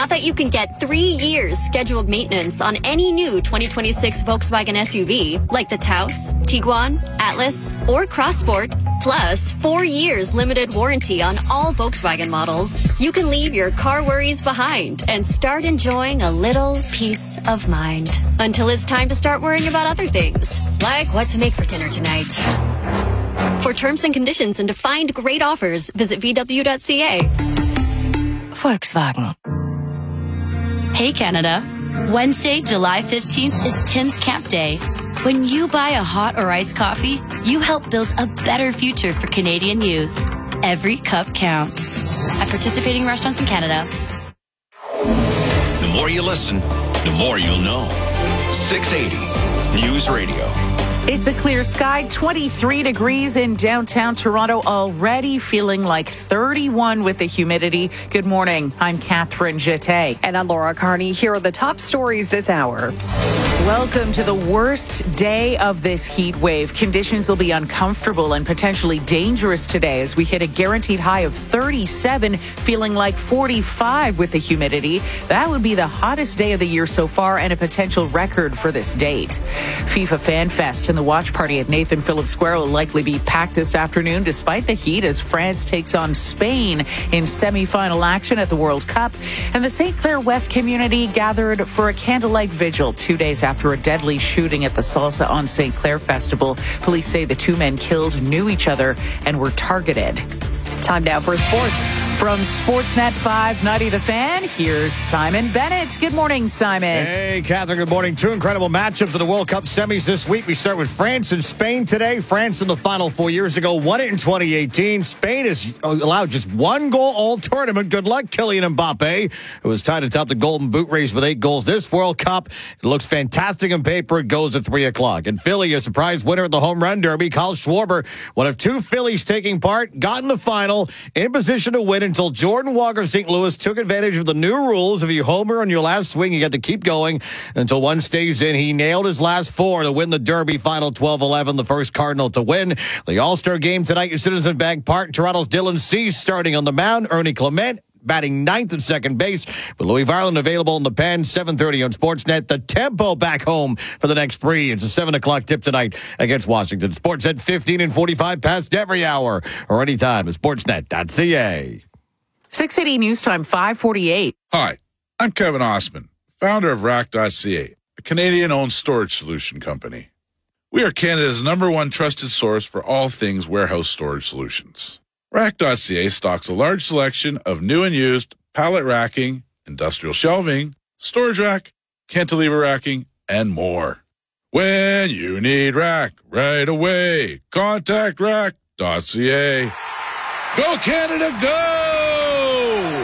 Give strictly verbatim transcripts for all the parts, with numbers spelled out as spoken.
Now that you can get three years scheduled maintenance on any new twenty twenty-six Volkswagen S U V, like the Taos, Tiguan, Atlas, or Crossport, plus four years limited warranty on all Volkswagen models, you can leave your car worries behind and start enjoying a little peace of mind. Until it's time to start worrying about other things, like what to make for dinner tonight. For terms and conditions and to find great offers, visit v w dot c a. Volkswagen. Hey Canada, Wednesday, July fifteenth is Tim's Camp Day. When you buy a hot or iced coffee, you help build a better future for Canadian youth. Every cup counts. At participating restaurants in Canada. The more you listen, the more you'll know. six eighty News Radio. It's a clear sky, twenty-three degrees in downtown Toronto, already feeling like thirty-one with the humidity. Good morning. I'm Catherine Jeté. And I'm Laura Carney. Here are the top stories this hour. Welcome to the worst day of this heat wave. Conditions will be uncomfortable and potentially dangerous today as we hit a guaranteed high of thirty-seven, feeling like forty-five with the humidity. That would be the hottest day of the year so far and a potential record for this date. FIFA Fan Fest and the watch party at Nathan Phillips Square will likely be packed this afternoon despite the heat as France takes on Spain in semi-final action at the World Cup. And the Saint Clair West community gathered for a candlelight vigil two days after a deadly shooting at the Salsa on Saint Clair Festival. Police say the two men killed knew each other and were targeted. Time now for sports. From Sportsnet five ninety The Fan, here's Simon Bennett. Good morning, Simon. Hey, Catherine, good morning. Two incredible matchups of the World Cup semis this week. We start with France and Spain today. France in the final four years ago won it in twenty eighteen. Spain has allowed just one goal all tournament. Good luck, Kylian Mbappe, who was tied atop the Golden Boot race with eight goals this World Cup. It looks fantastic on paper. It goes at three o'clock. In Philly, a surprise winner at the home run derby, Kyle Schwarber, one of two Phillies taking part, got in the final, in position to win until Jordan Walker of Saint Louis took advantage of the new rules. If you homer on your last swing, you got to keep going until one stays in. He nailed his last four to win the Derby final twelve eleven, the first Cardinal to win. The All-Star game tonight at Citizen Bank Park. Toronto's Dylan Cease starting on the mound. Ernie Clement batting ninth at second base. With Louis Varland available in the pen, seven thirty on Sportsnet. The tempo back home for the next three. It's a seven o'clock tip tonight against Washington. Sportsnet fifteen and forty-five past every hour or anytime at sportsnet dot c a. six eighty News Time, five forty-eight. Hi, I'm Kevin Osman, founder of rack dot c a, a Canadian-owned storage solution company. We are Canada's number one trusted source for all things warehouse storage solutions. rack dot c a stocks a large selection of new and used pallet racking, industrial shelving, storage rack, cantilever racking, and more. When you need rack right away, contact rack dot c a. Go Canada, go!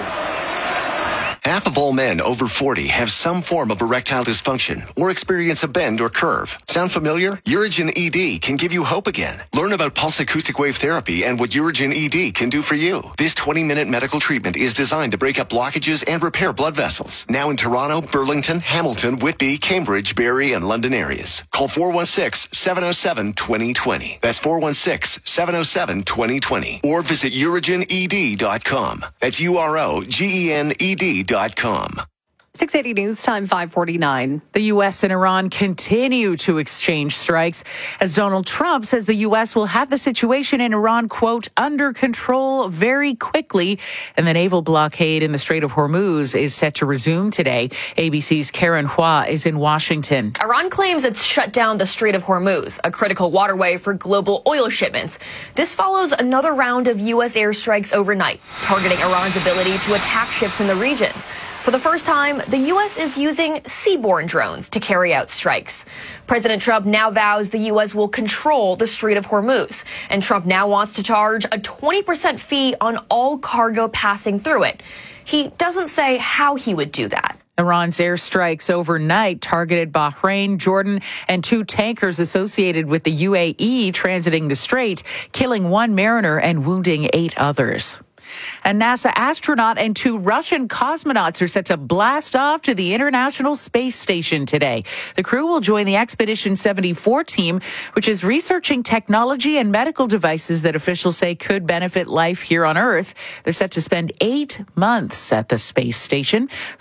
Half of all men over forty have some form of erectile dysfunction or experience a bend or curve. Sound familiar? Urigen E D can give you hope again. Learn about pulse acoustic wave therapy and what Urigen E D can do for you. This twenty-minute medical treatment is designed to break up blockages and repair blood vessels. Now in Toronto, Burlington, Hamilton, Whitby, Cambridge, Barrie, and London areas. Call four one six, seven oh seven, two oh two oh. That's four one six, seven oh seven, two oh two oh. Or visit urigen e d dot com. That's U R O G E N E D dot com. six eighty News Time, five forty-nine. The U S and Iran continue to exchange strikes as Donald Trump says the U S will have the situation in Iran, quote, under control very quickly. And the naval blockade in the Strait of Hormuz is set to resume today. A B C's Karen Hua is in Washington. Iran claims it's shut down the Strait of Hormuz, a critical waterway for global oil shipments. This follows another round of U S airstrikes overnight, targeting Iran's ability to attack ships in the region. For the first time, the U S is using seaborne drones to carry out strikes. President Trump now vows the U S will control the Strait of Hormuz, and Trump now wants to charge a twenty percent fee on all cargo passing through it. He doesn't say how he would do that. Iran's airstrikes overnight targeted Bahrain, Jordan, and two tankers associated with the U A E transiting the strait, killing one mariner and wounding eight others. A NASA astronaut and two Russian cosmonauts are set to blast off to the International Space Station today. The crew will join the Expedition seventy-four team, which is researching technology and medical devices that officials say could benefit life here on Earth. They're set to spend eight months at the space station.